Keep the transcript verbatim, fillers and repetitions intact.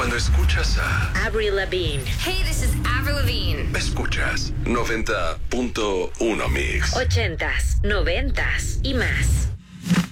Cuando escuchas a Avril Lavigne. Hey, this is Avril Lavigne. escuchas noventa punto uno Mix. Ochentas, noventas y más.